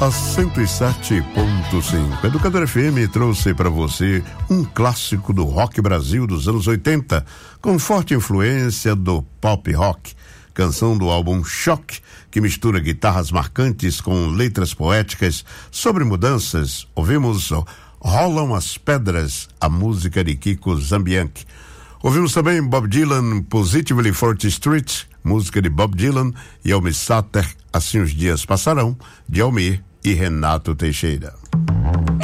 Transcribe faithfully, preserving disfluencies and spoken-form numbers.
A cento e sete ponto cinco. Educador F M trouxe para você um clássico do rock Brasil dos anos oitenta, com forte influência do pop rock. Canção do álbum Choque, que mistura guitarras marcantes com letras poéticas sobre mudanças. Ouvimos Rolam as Pedras, a música de Kiko Zambianchi. Ouvimos também Bob Dylan, Positively forty Street, música de Bob Dylan, e Almir Sater, Assim os Dias Passarão, de Almir e Renato Teixeira.